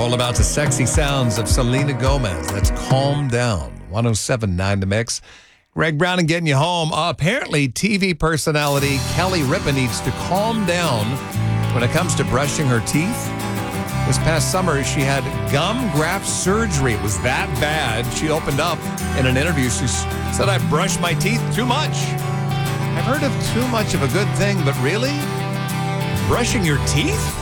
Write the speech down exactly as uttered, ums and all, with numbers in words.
All about the sexy sounds of Selena Gomez. That's Calm Down. one oh seven point nine The Mix. Greg Brown and getting you home. Uh, apparently, T V personality Kelly Ripa needs to calm down when it comes to brushing her teeth. This past summer, she had gum graft surgery. It was that bad. She opened up in an interview. She said, I brush my teeth too much. I've heard of too much of a good thing, but really? Brushing your teeth?